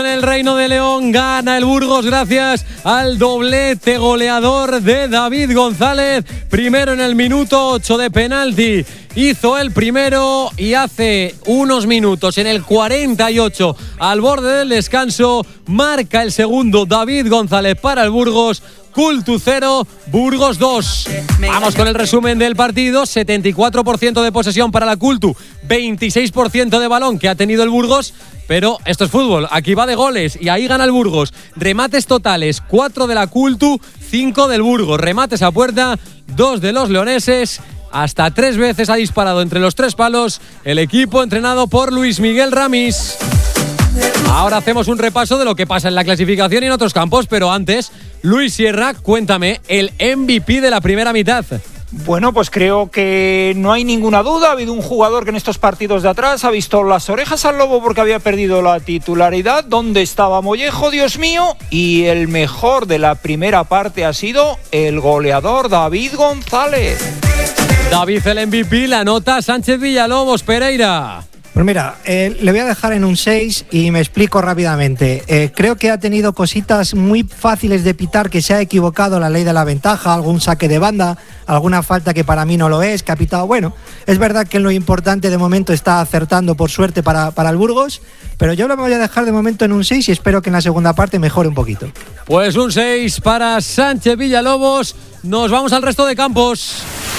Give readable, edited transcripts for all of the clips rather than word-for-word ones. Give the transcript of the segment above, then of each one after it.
En el Reino de León gana el Burgos gracias al doblete goleador de David González. Primero en el minuto 8 de penalti. Hizo el primero y hace unos minutos, en el 48, al borde del descanso, marca el segundo David González para el Burgos. Cultu 0, Burgos 2. Vamos con el resumen del partido. 74% de posesión para la Cultu, 26% de balón que ha tenido el Burgos. Pero esto es fútbol, aquí va de goles y ahí gana el Burgos. Remates totales, 4 de la Cultu, 5 del Burgos. Remates a puerta, 2 de los leoneses. Hasta 3 veces ha disparado entre los 3 palos el equipo entrenado por Luis Miguel Ramis. Ahora hacemos un repaso de lo que pasa en la clasificación y en otros campos, pero antes, Luis Sierra, cuéntame el MVP de la primera mitad. Bueno, pues creo que no hay ninguna duda. Ha habido un jugador que en estos partidos de atrás ha visto las orejas al lobo porque había perdido la titularidad. ¿Dónde estaba Mollejo, Dios mío? Y el mejor de la primera parte ha sido el goleador David González. David, el MVP, la nota Sánchez Villalobos, Pereira. Pues mira, le voy a dejar en un 6 y me explico rápidamente. Creo que ha tenido cositas muy fáciles de pitar, que se ha equivocado la ley de la ventaja, algún saque de banda, alguna falta que para mí no lo es, que ha pitado. Bueno, es verdad que en lo importante de momento está acertando por suerte para el Burgos, pero yo lo voy a dejar de momento en un 6 y espero que en la segunda parte mejore un poquito. Pues un 6 para Sánchez Villalobos. Nos vamos al resto de campos.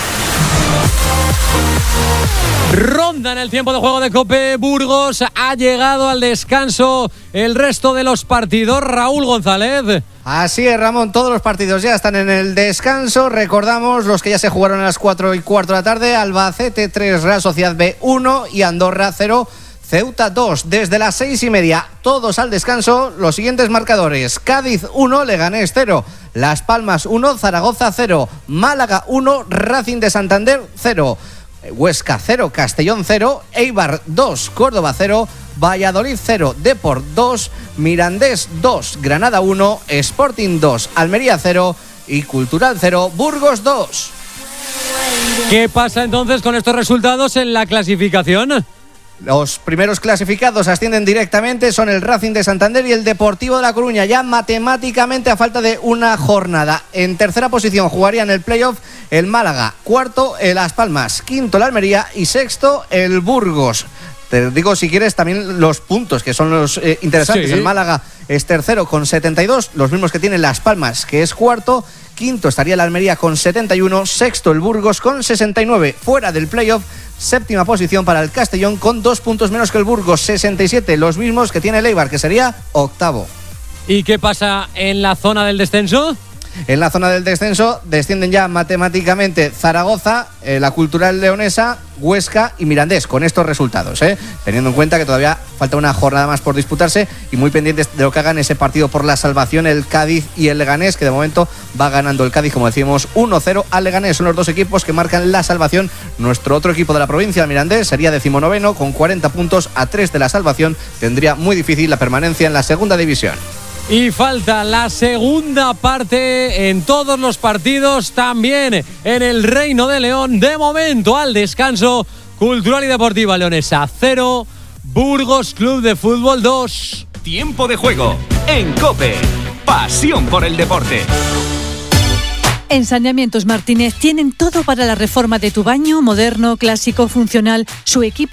Ronda en el tiempo de juego de COPE. Burgos ha llegado al descanso. El resto de los partidos, Raúl González. Así es, Ramón, todos los partidos ya están en el descanso. Recordamos los que ya se jugaron a las 4:15 de la tarde. Albacete 3, Real Sociedad B 1 y Andorra 0, Ceuta 2. Desde las 6:30, todos al descanso. Los siguientes marcadores: Cádiz 1, Leganés 0, Las Palmas 1, Zaragoza 0, Málaga 1, Racing de Santander 0, Huesca 0, Castellón 0, Eibar 2, Córdoba 0, Valladolid 0, Depor 2, Mirandés 2, Granada 1, Sporting 2, Almería 0 y Cultural 0, Burgos 2. ¿Qué pasa entonces con estos resultados en la clasificación? Los primeros clasificados ascienden directamente, son el Racing de Santander y el Deportivo de La Coruña, ya matemáticamente a falta de una jornada. En tercera posición jugarían el playoff el Málaga, cuarto el Las Palmas, quinto el Almería y sexto el Burgos. Te digo, si quieres, también los puntos, que son los interesantes. Sí. El Málaga es tercero con 72, los mismos que tiene Las Palmas, que es cuarto. Quinto estaría el Almería con 71, sexto el Burgos con 69. Fuera del playoff, séptima posición para el Castellón con 2 puntos menos que el Burgos, 67, los mismos que tiene el Eibar, que sería octavo. ¿Y qué pasa en la zona del descenso? En la zona del descenso descienden ya matemáticamente Zaragoza, la Cultural Leonesa, Huesca y Mirandés, con estos resultados, teniendo en cuenta que todavía falta una jornada más por disputarse y muy pendientes de lo que hagan ese partido por la salvación, el Cádiz y el Leganés, que de momento va ganando el Cádiz, como decimos, 1-0 al Leganés. Son los dos equipos que marcan la salvación. Nuestro otro equipo de la provincia, el Mirandés, sería 19º con 40 puntos, a 3 de la salvación. Tendría muy difícil la permanencia en la segunda división. Y falta la segunda parte en todos los partidos, también en el Reino de León. De momento al descanso, Cultural y Deportiva Leonesa 0, Burgos Club de Fútbol 2. Tiempo de juego en COPE. Pasión por el deporte. En Saneamientos Martínez tienen todo para la reforma de tu baño, moderno, clásico, funcional. Su equipo